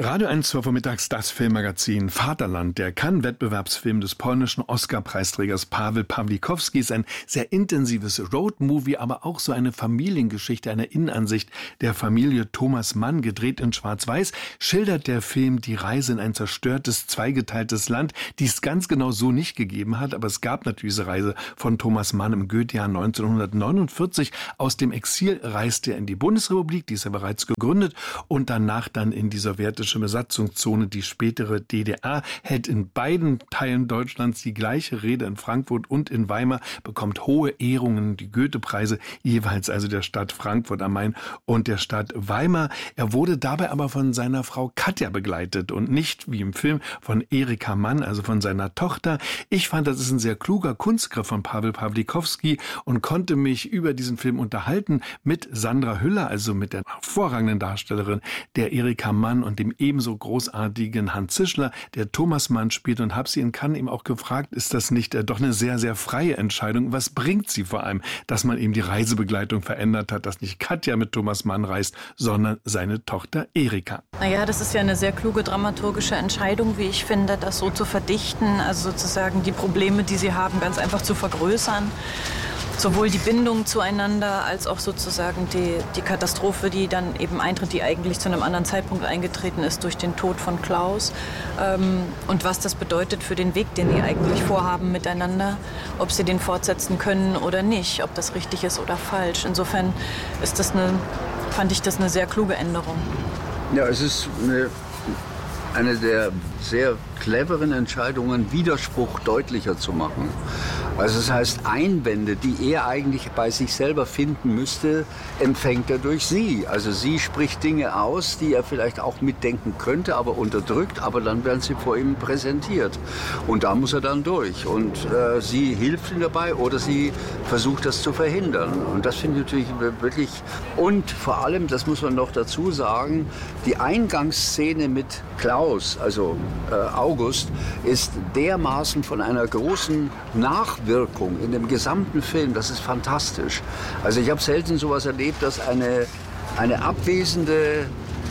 Radio 1 zur Vormittags das Filmmagazin Vaterland. Der Cannes-Wettbewerbsfilm des polnischen Oscar-Preisträgers Paweł Pawlikowski ist ein sehr intensives Roadmovie, aber auch so eine Familiengeschichte, eine Innenansicht der Familie Thomas Mann, gedreht in Schwarz-Weiß, schildert der Film die Reise in ein zerstörtes, zweigeteiltes Land, die es ganz genau so nicht gegeben hat. Aber es gab natürlich diese Reise von Thomas Mann im Goethejahr 1949. Aus dem Exil reiste er in die Bundesrepublik, die ist ja bereits gegründet, und danach dann in die sowjetische Besatzungszone, die spätere DDR, hält in beiden Teilen Deutschlands die gleiche Rede in Frankfurt und in Weimar, bekommt hohe Ehrungen, die Goethe-Preise, jeweils also der Stadt Frankfurt am Main und der Stadt Weimar. Er wurde dabei aber von seiner Frau Katja begleitet und nicht, wie im Film, von Erika Mann, also von seiner Tochter. Ich fand, das ist ein sehr kluger Kunstgriff von Paweł Pawlikowski und konnte mich über diesen Film unterhalten mit Sandra Hüller, also mit der hervorragenden Darstellerin der Erika Mann und dem ebenso großartigen Hans Zischler, der Thomas Mann spielt, und habe sie in Cannes eben auch gefragt, ist das nicht doch eine sehr, sehr freie Entscheidung? Was bringt sie vor allem, dass man eben die Reisebegleitung verändert hat, dass nicht Katja mit Thomas Mann reist, sondern seine Tochter Erika? Naja, das ist ja eine sehr kluge dramaturgische Entscheidung, wie ich finde, das so zu verdichten, also sozusagen die Probleme, die sie haben, ganz einfach zu vergrößern. Sowohl die Bindung zueinander als auch sozusagen die Katastrophe, die dann eben eintritt, die eigentlich zu einem anderen Zeitpunkt eingetreten ist durch den Tod von Klaus. Und was das bedeutet für den Weg, den die eigentlich vorhaben miteinander, ob sie den fortsetzen können oder nicht, ob das richtig ist oder falsch. Insofern fand ich das eine sehr kluge Änderung. Ja, es ist eine der sehr cleveren Entscheidungen, Widerspruch deutlicher zu machen. Also das heißt, Einwände, die er eigentlich bei sich selber finden müsste, empfängt er durch sie. Also sie spricht Dinge aus, die er vielleicht auch mitdenken könnte, aber unterdrückt, aber dann werden sie vor ihm präsentiert. Und da muss er dann durch. Und sie hilft ihm dabei oder sie versucht, das zu verhindern. Und das finde ich natürlich wirklich... Und vor allem, das muss man noch dazu sagen, die Eingangsszene mit Klaus, also August, ist dermaßen von einer großen Nachwirkung in dem gesamten Film. Das ist fantastisch. Also ich habe selten sowas erlebt, dass eine abwesende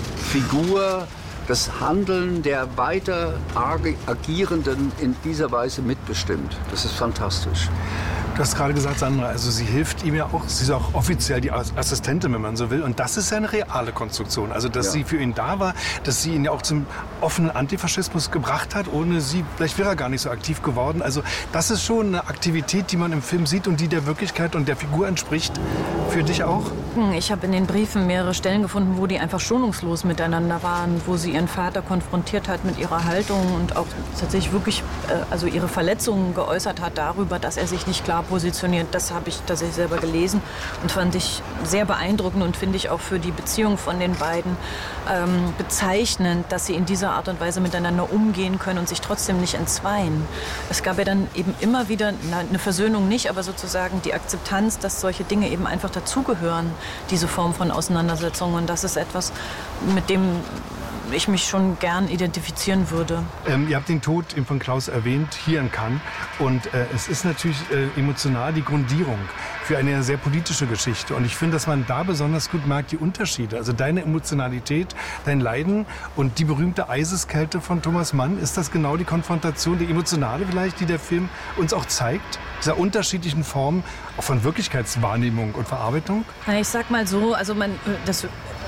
Figur das Handeln der weiter Agierenden in dieser Weise mitbestimmt. Das ist fantastisch. Du hast gerade gesagt, Sandra, also sie hilft ihm ja auch, sie ist auch offiziell die Assistentin, wenn man so will. Und das ist ja eine reale Konstruktion. Also, dass sie für ihn da war, dass sie ihn ja auch zum offenen Antifaschismus gebracht hat. Ohne sie, vielleicht wäre er gar nicht so aktiv geworden. Also, das ist schon eine Aktivität, die man im Film sieht und die der Wirklichkeit und der Figur entspricht. Für dich auch? Ich habe in den Briefen mehrere Stellen gefunden, wo die einfach schonungslos miteinander waren, wo sie ihren Vater konfrontiert hat mit ihrer Haltung und auch tatsächlich wirklich also ihre Verletzungen geäußert hat darüber, dass er sich nicht klar positioniert. Das habe ich tatsächlich selber gelesen und fand ich sehr beeindruckend und finde ich auch für die Beziehung von den beiden bezeichnend, dass sie in dieser Art und Weise miteinander umgehen können und sich trotzdem nicht entzweien. Es gab ja dann eben immer wieder, eine Versöhnung nicht, aber sozusagen die Akzeptanz, dass solche Dinge eben einfach dazugehören, diese Form von Auseinandersetzungen. Und das ist etwas, mit dem ich mich schon gern identifizieren würde. Ihr habt den Tod von Klaus erwähnt, hier in Cannes. Und es ist natürlich emotional die Grundierung für eine sehr politische Geschichte. Und ich finde, dass man da besonders gut merkt, die Unterschiede. Also deine Emotionalität, dein Leiden und die berühmte Eiseskälte von Thomas Mann. Ist das genau die Konfrontation, die emotionale vielleicht, die der Film uns auch zeigt? Dieser unterschiedlichen Formen auch von Wirklichkeitswahrnehmung und Verarbeitung? Na, ich sag mal so, also das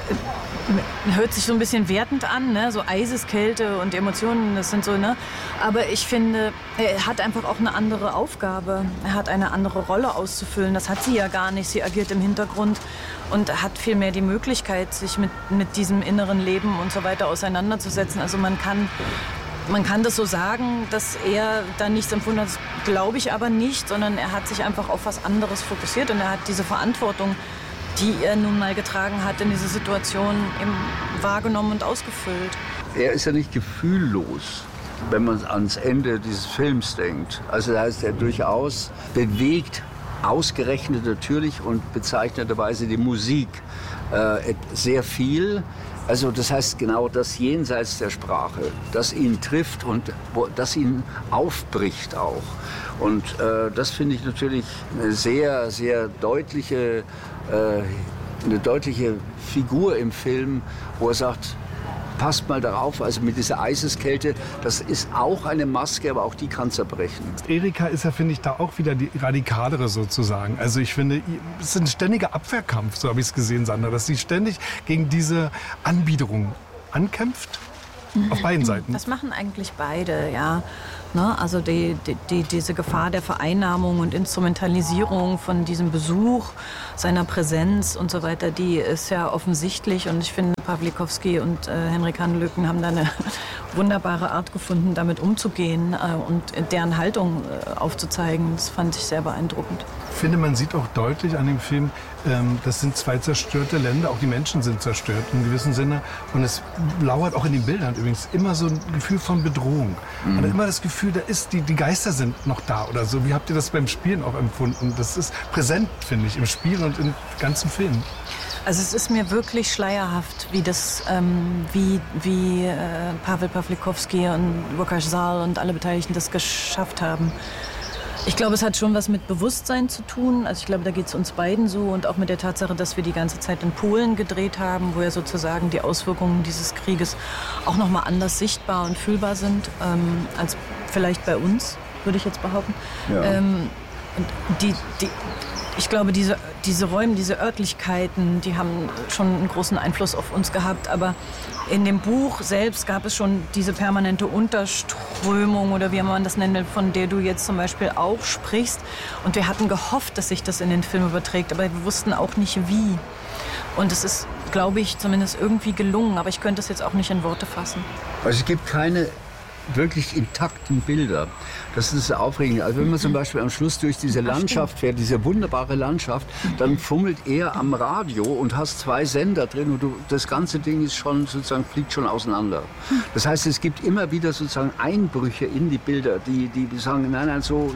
hört sich so ein bisschen wertend an, ne? So Eiseskälte und Emotionen, das sind so, ne? Aber ich finde, er hat einfach auch eine andere Aufgabe. Er hat eine andere Rolle auszufüllen. Das hat sie ja gar nicht. Sie agiert im Hintergrund und hat vielmehr die Möglichkeit, sich mit diesem inneren Leben und so weiter auseinanderzusetzen. Also man kann das so sagen, dass er da nichts empfunden hat, das glaube ich aber nicht, sondern er hat sich einfach auf was anderes fokussiert und er hat diese Verantwortung, die er nun mal getragen hat, in dieser Situation eben wahrgenommen und ausgefüllt. Er ist ja nicht gefühllos, wenn man ans Ende dieses Films denkt. Also da ist er durchaus bewegt, ausgerechnet natürlich und bezeichnenderweise die Musik sehr viel. Also das heißt genau das jenseits der Sprache, das ihn trifft und das ihn aufbricht auch. Und das finde ich natürlich eine sehr, sehr eine deutliche Figur im Film, wo er sagt, passt mal darauf, also mit dieser Eiseskälte, das ist auch eine Maske, aber auch die kann zerbrechen. Erika ist ja, finde ich, da auch wieder die radikalere sozusagen. Also ich finde, es ist ein ständiger Abwehrkampf, so habe ich es gesehen, Sandra, dass sie ständig gegen diese Anbiederung ankämpft. Auf beiden Seiten. Das machen eigentlich beide, ja. Ne? Also diese Gefahr der Vereinnahmung und Instrumentalisierung von diesem Besuch, seiner Präsenz und so weiter, die ist ja offensichtlich. Und ich finde, Pawlikowski und Henrik Handelöken haben da eine wunderbare Art gefunden, damit umzugehen und deren Haltung aufzuzeigen. Das fand ich sehr beeindruckend. Ich finde, man sieht auch deutlich an dem Film, das sind zwei zerstörte Länder, auch die Menschen sind zerstört in gewissem Sinne. Und es lauert auch in den Bildern übrigens immer so ein Gefühl von Bedrohung. Man hat immer das Gefühl, die Geister sind noch da oder so. Wie habt ihr das beim Spielen auch empfunden? Das ist präsent, finde ich, im Spiel und im ganzen Film. Also es ist mir wirklich schleierhaft, wie Paweł Pawlikowski und Łukasz Żal und alle Beteiligten das geschafft haben. Ich glaube, es hat schon was mit Bewusstsein zu tun. Also ich glaube, da geht es uns beiden so und auch mit der Tatsache, dass wir die ganze Zeit in Polen gedreht haben, wo ja sozusagen die Auswirkungen dieses Krieges auch noch mal anders sichtbar und fühlbar sind als vielleicht bei uns, würde ich jetzt behaupten. Ja. Und ich glaube, diese Räume, diese Örtlichkeiten, die haben schon einen großen Einfluss auf uns gehabt. Aber in dem Buch selbst gab es schon diese permanente Unterströmung oder wie man das nennen will, von der du jetzt zum Beispiel auch sprichst. Und wir hatten gehofft, dass sich das in den Film überträgt, aber wir wussten auch nicht wie. Und es ist, glaube ich, zumindest irgendwie gelungen. Aber ich könnte es jetzt auch nicht in Worte fassen. Also es gibt keine wirklich intakten Bilder. Das ist aufregend. Also wenn man zum Beispiel am Schluss durch diese Landschaft fährt, diese wunderbare Landschaft, dann fummelt er am Radio und hast 2 Sender drin und das ganze Ding ist schon sozusagen, fliegt schon auseinander. Das heißt, es gibt immer wieder sozusagen Einbrüche in die Bilder, die sagen, nein, so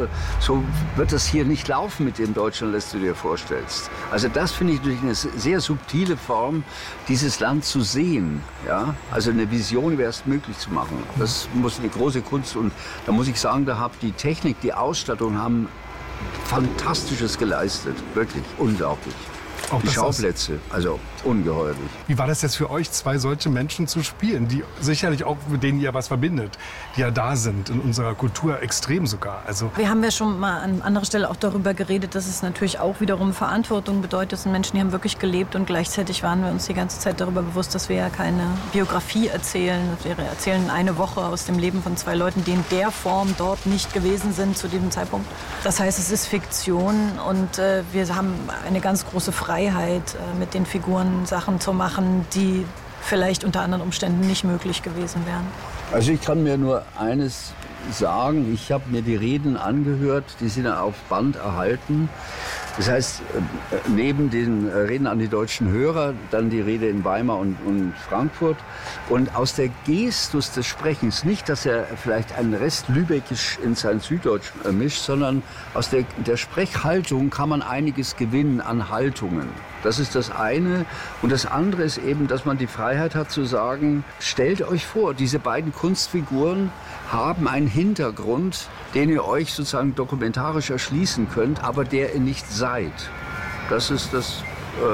wird das hier nicht laufen mit dem Deutschland, das du dir vorstellst. Also das finde ich natürlich eine sehr subtile Form, dieses Land zu sehen. Ja? Also eine Vision wäre es möglich zu machen. Das muss eine große Kunst und da muss ich sagen, da hat die Technik, die Ausstattung haben Fantastisches geleistet. Wirklich unglaublich. Auch die Schauplätze, also ungeheuerlich. Wie war das jetzt für euch, 2 solche Menschen zu spielen, die sicherlich auch mit denen ihr was verbindet, die ja da sind, in unserer Kultur extrem sogar? Also wir haben ja schon mal an anderer Stelle auch darüber geredet, dass es natürlich auch wiederum Verantwortung bedeutet. Das sind Menschen, die haben wirklich gelebt und gleichzeitig waren wir uns die ganze Zeit darüber bewusst, dass wir ja keine Biografie erzählen. Wir erzählen eine Woche aus dem Leben von 2 Leuten, die in der Form dort nicht gewesen sind zu diesem Zeitpunkt. Das heißt, es ist Fiktion und wir haben eine ganz große Freiheit, mit den Figuren Sachen zu machen, die vielleicht unter anderen Umständen nicht möglich gewesen wären. Also ich kann mir nur eines sagen, ich habe mir die Reden angehört, die sind auf Band erhalten. Das heißt, neben den Reden an die deutschen Hörer, dann die Rede in Weimar und Frankfurt. Und aus der Gestus des Sprechens, nicht, dass er vielleicht einen Rest Lübeckisch in sein Süddeutsch mischt, sondern aus der Sprechhaltung kann man einiges gewinnen an Haltungen. Das ist das eine. Und das andere ist eben, dass man die Freiheit hat zu sagen, stellt euch vor, diese beiden Kunstfiguren haben einen Hintergrund, den ihr euch sozusagen dokumentarisch erschließen könnt, aber der ihr nicht seid. Das ist das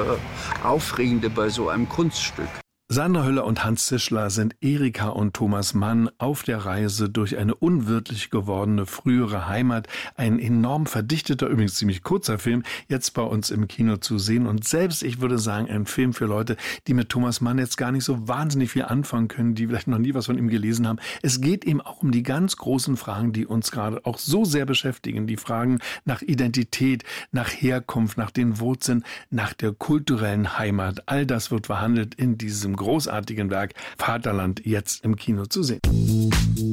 Aufregende bei so einem Kunststück. Sandra Hüller und Hans Zischler sind Erika und Thomas Mann auf der Reise durch eine unwirtlich gewordene frühere Heimat. Ein enorm verdichteter, übrigens ziemlich kurzer Film, jetzt bei uns im Kino zu sehen. Und selbst, ich würde sagen, ein Film für Leute, die mit Thomas Mann jetzt gar nicht so wahnsinnig viel anfangen können, die vielleicht noch nie was von ihm gelesen haben. Es geht eben auch um die ganz großen Fragen, die uns gerade auch so sehr beschäftigen. Die Fragen nach Identität, nach Herkunft, nach den Wurzeln, nach der kulturellen Heimat. All das wird verhandelt in diesem großartigen Werk Vaterland, jetzt im Kino zu sehen.